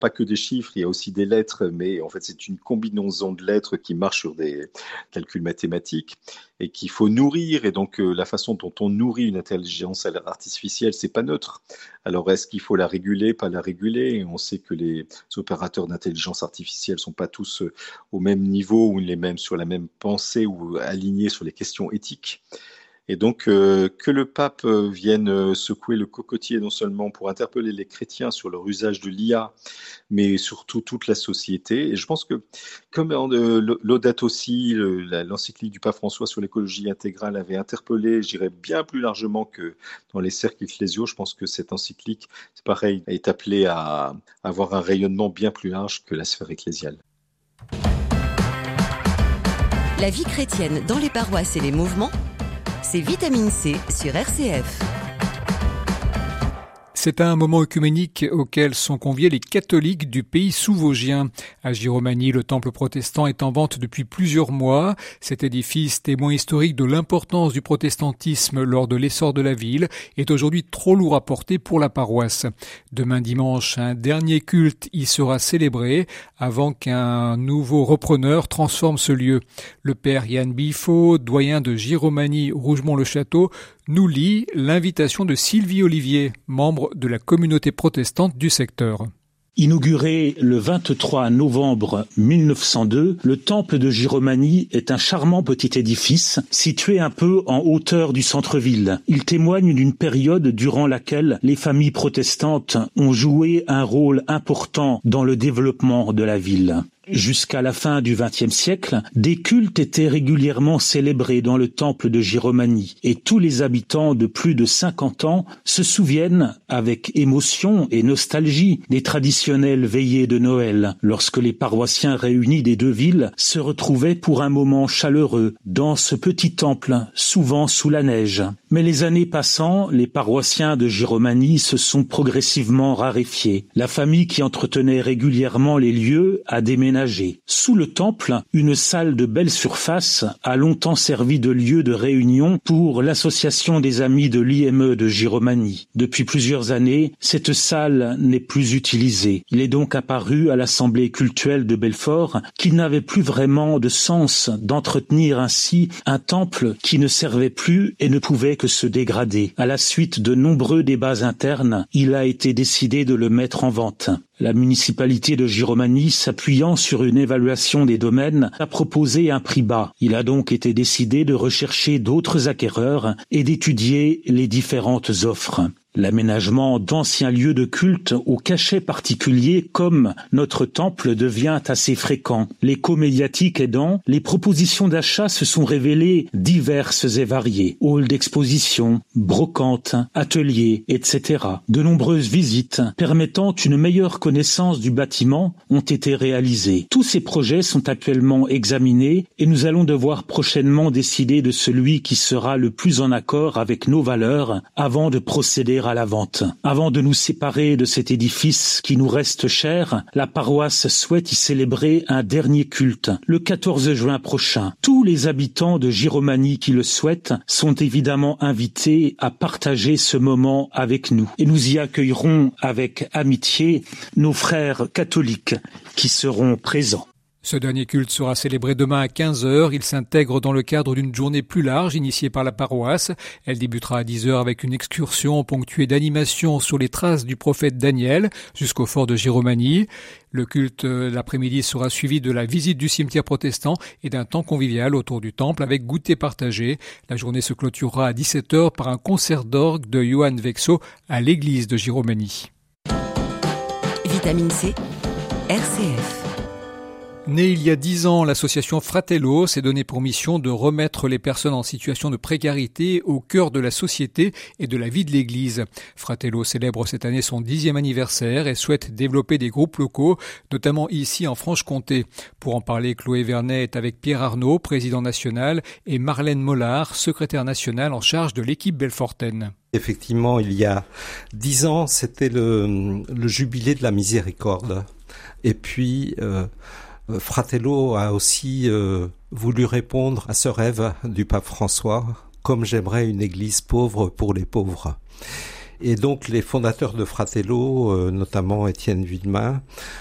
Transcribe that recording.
pas que des chiffres, il y a aussi des lettres, mais en fait c'est une combinaison de lettres qui marche sur des calculs mathématiques et qu'il faut nourrir. Et donc la façon dont on nourrit une intelligence artificielle, c'est pas neutre. Alors est-ce qu'il faut la réguler, pas la réguler? On sait que les opérateurs d'intelligence artificielle sont pas tous au même niveau ou les mêmes sur la même pensée ou alignés sur les questions éthiques. Et donc, que le pape vienne secouer le cocotier non seulement pour interpeller les chrétiens sur leur usage de l'IA, mais surtout toute la société. Et je pense que, comme Laudato Si, l'encyclique du pape François sur l'écologie intégrale avait interpellé, je dirais, bien plus largement que dans les cercles ecclésiaux, je pense que cette encyclique, c'est pareil, est appelée à avoir un rayonnement bien plus large que la sphère ecclésiale. La vie chrétienne dans les paroisses et les mouvements, c'est Vitamine C sur RCF. C'est un moment œcuménique auquel sont conviés les catholiques du pays sous-vosgien. À Giromagny, le temple protestant est en vente depuis plusieurs mois. Cet édifice, témoin historique de l'importance du protestantisme lors de l'essor de la ville, est aujourd'hui trop lourd à porter pour la paroisse. Demain dimanche, un dernier culte y sera célébré avant qu'un nouveau repreneur transforme ce lieu. Le père Yann Biffaut, doyen de Giromagny-Rougemont-le-Château, nous lit l'invitation de Sylvie Olivier, membre de la communauté protestante du secteur. Inauguré le 23 novembre 1902, le temple de Giromagny est un charmant petit édifice situé un peu en hauteur du centre-ville. Il témoigne d'une période durant laquelle les familles protestantes ont joué un rôle important dans le développement de la ville. Jusqu'à la fin du XXe siècle, des cultes étaient régulièrement célébrés dans le temple de Giromagny et tous les habitants de plus de 50 ans se souviennent avec émotion et nostalgie des traditionnelles veillées de Noël, lorsque les paroissiens réunis des deux villes se retrouvaient pour un moment chaleureux dans ce petit temple, souvent sous la neige. Mais les années passant, les paroissiens de Giromagny se sont progressivement raréfiés. La famille qui entretenait régulièrement les lieux a déménagé. Sous le temple, une salle de belle surface a longtemps servi de lieu de réunion pour l'association des amis de l'IME de Giromagny. Depuis plusieurs années, cette salle n'est plus utilisée. Il est donc apparu à l'Assemblée cultuelle de Belfort qu'il n'avait plus vraiment de sens d'entretenir ainsi un temple qui ne servait plus et ne pouvait que se dégrader. À la suite de nombreux débats internes, il a été décidé de le mettre en vente. La municipalité de Giromagny, s'appuyant sur une évaluation des domaines, a proposé un prix bas. Il a donc été décidé de rechercher d'autres acquéreurs et d'étudier les différentes offres. L'aménagement d'anciens lieux de culte au cachet particulier comme notre temple devient assez fréquent. L'écho médiatique aidant, les propositions d'achat se sont révélées diverses et variées. Halls d'exposition, brocantes, ateliers, etc. De nombreuses visites permettant une meilleure connaissance du bâtiment ont été réalisées. Tous ces projets sont actuellement examinés et nous allons devoir prochainement décider de celui qui sera le plus en accord avec nos valeurs avant de procéder à la vente. Avant de nous séparer de cet édifice qui nous reste cher, la paroisse souhaite y célébrer un dernier culte, le 14 juin prochain. Tous les habitants de Giromagny qui le souhaitent sont évidemment invités à partager ce moment avec nous. Et nous y accueillerons avec amitié nos frères catholiques qui seront présents. Ce dernier culte sera célébré demain à 15h. Il s'intègre dans le cadre d'une journée plus large initiée par la paroisse. Elle débutera à 10h avec une excursion ponctuée d'animations sur les traces du prophète Daniel jusqu'au fort de Giromagny. Le culte l'après-midi sera suivi de la visite du cimetière protestant et d'un temps convivial autour du temple avec goûter partagé. La journée se clôturera à 17h par un concert d'orgue de Johann Vexo à l'église de Giromagny. Vitamine C, RCF. Née il y a 10 ans, l'association Fratello s'est donnée pour mission de remettre les personnes en situation de précarité au cœur de la société et de la vie de l'Église. Fratello célèbre cette année son 10e anniversaire et souhaite développer des groupes locaux, notamment ici en Franche-Comté. Pour en parler, Chloé Vernet est avec Pierre Arnaud, président national, et Marlène Mollard, secrétaire nationale en charge de l'équipe belfortaine. Effectivement, il y a 10 ans, c'était le jubilé de la miséricorde. Et puis Fratello a aussi voulu répondre à ce rêve du pape François, comme j'aimerais une église pauvre pour les pauvres. Et donc les fondateurs de Fratello, notamment Étienne Villemain,